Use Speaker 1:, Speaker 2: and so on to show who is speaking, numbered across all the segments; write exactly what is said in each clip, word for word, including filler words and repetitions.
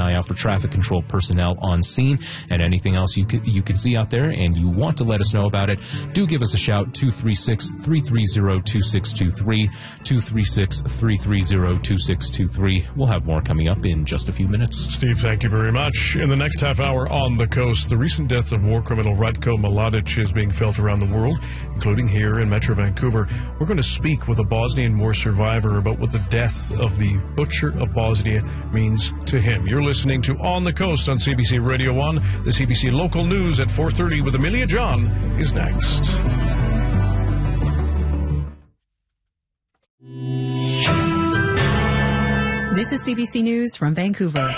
Speaker 1: eye out for traffic control personnel on scene. And anything else you can, you can see out there and you want to let us know about it, do give us a shout, two three six, three three zero, two six two three, two three six, three three zero, two six two three. We'll have more coming up in just a few minutes.
Speaker 2: Steve, thank you very much. In the next half hour on the coast, the recent death of war criminal Ratko Mladic is being felt around the world, including here in Metro Vancouver. We're going to speak with a Bosnian war survivor about what the death of the Butcher of Bosnia means to him. You're listening to On the Coast on C B C Radio one. The C B C Local News at four thirty with Amelia John is next.
Speaker 3: This is C B C News from Vancouver.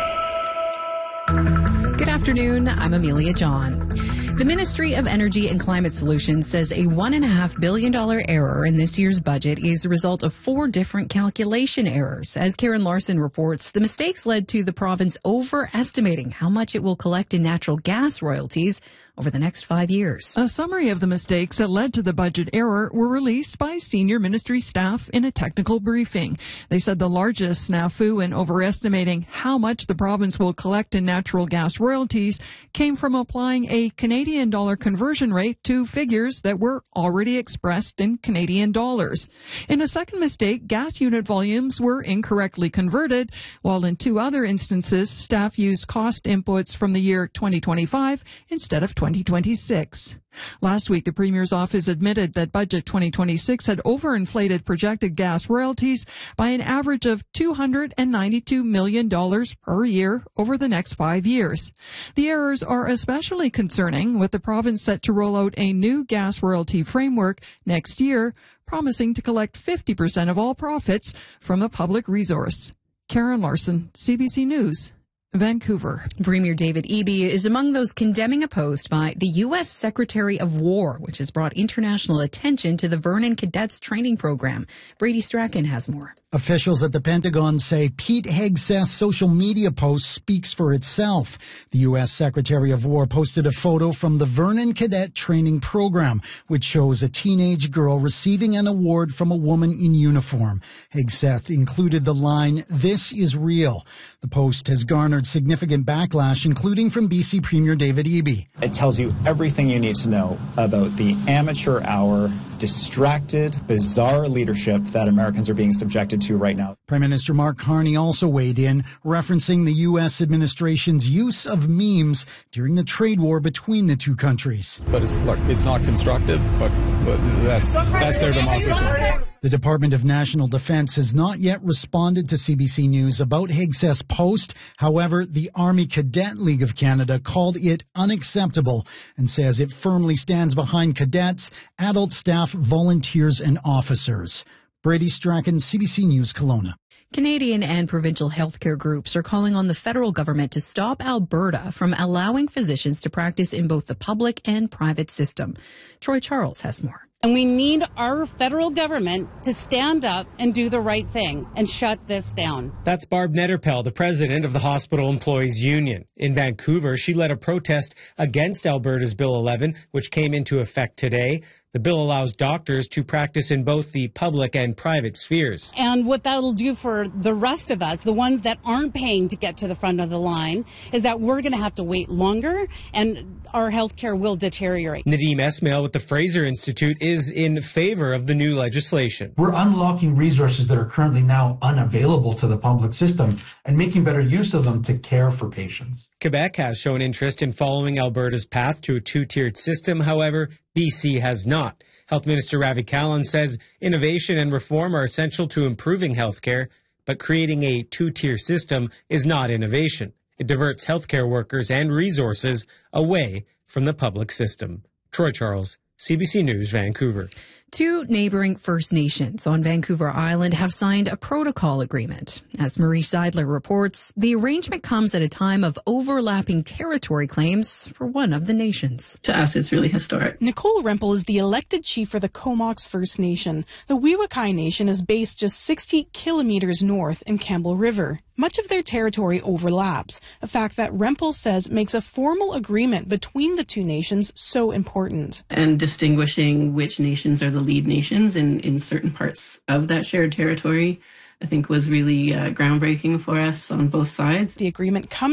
Speaker 3: Good afternoon, I'm Amelia John. The Ministry of Energy and Climate Solutions says a one point five billion dollars error in this year's budget is the result of four different calculation errors. As Karen Larson reports, the mistakes led to the province overestimating how much it will collect in natural gas royalties over the next five years.
Speaker 4: A summary of the mistakes that led to the budget error were released by senior ministry staff in a technical briefing. They said the largest snafu in overestimating how much the province will collect in natural gas royalties came from applying a Canadian dollar conversion rate to figures that were already expressed in Canadian dollars. In a second mistake, gas unit volumes were incorrectly converted, while in two other instances, staff used cost inputs from the year twenty twenty-five instead of twenty twenty-six. Last week, the Premier's office admitted that Budget twenty twenty-six had overinflated projected gas royalties by an average of two hundred ninety-two million dollars per year over the next five years. The errors are especially concerning, with the province set to roll out a new gas royalty framework next year, promising to collect fifty percent of all profits from a public resource. Karen Larson, C B C News, Vancouver.
Speaker 3: Premier David Eby is among those condemning a post by the U S Secretary of War, which has brought international attention to the Vernon Cadets training program. Brady Strachan has more.
Speaker 5: Officials at the Pentagon say Pete Hegseth's social media post speaks for itself. The U S Secretary of War posted a photo from the Vernon Cadet Training Program, which shows a teenage girl receiving an award from a woman in uniform. Hegseth included the line, "This is real." The post has garnered significant backlash, including from B C Premier David Eby.
Speaker 6: It tells you everything you need to know about the amateur hour, distracted, bizarre leadership that Americans are being subjected to right now.
Speaker 5: Prime Minister Mark Carney also weighed in, referencing the U S administration's use of memes during the trade war between the two countries.
Speaker 7: But it's, look, it's not constructive, but, but that's, that's their democracy.
Speaker 5: The Department of National Defense has not yet responded to C B C News about Hegseth's post. However, the Army Cadet League of Canada called it unacceptable and says it firmly stands behind cadets, adult staff, volunteers, and officers. Brady Strachan, C B C News, Kelowna.
Speaker 3: Canadian and provincial healthcare groups are calling on the federal government to stop Alberta from allowing physicians to practice in both the public and private system. Troy Charles has more.
Speaker 8: And we need our federal government to stand up and do the right thing and shut this down.
Speaker 9: That's Barb Netterpel, the president of the Hospital Employees Union. In Vancouver, she led a protest against Alberta's Bill eleven, which came into effect today. The bill allows doctors to practice in both the public and private spheres.
Speaker 8: And what that'll do for the rest of us, the ones that aren't paying to get to the front of the line, is that we're going to have to wait longer and our health care will deteriorate.
Speaker 9: Nadeem Esmail with the Fraser Institute is in favor of the new legislation.
Speaker 10: We're unlocking resources that are currently now unavailable to the public system and making better use of them to care for patients.
Speaker 9: Quebec has shown interest in following Alberta's path to a two-tiered system. However, B C has not. Health Minister Ravi Kahlon says innovation and reform are essential to improving healthcare, but creating a two-tier system is not innovation. It diverts healthcare workers and resources away from the public system. Troy Charles, C B C News, Vancouver.
Speaker 3: Two neighboring First Nations on Vancouver Island have signed a protocol agreement. As Marie Seidler reports, the arrangement comes at a time of overlapping territory claims for one of the nations.
Speaker 11: To us, it's really historic.
Speaker 12: Nicole Rempel is the elected chief for the Comox First Nation. The Weewakai Nation is based just sixty kilometers north in Campbell River. Much of their territory overlaps, a fact that Rempel says makes a formal agreement between the two nations so important.
Speaker 11: And distinguishing which nations are the lead nations in, in certain parts of that shared territory, I think was really uh, groundbreaking for us on both sides.
Speaker 12: The agreement comes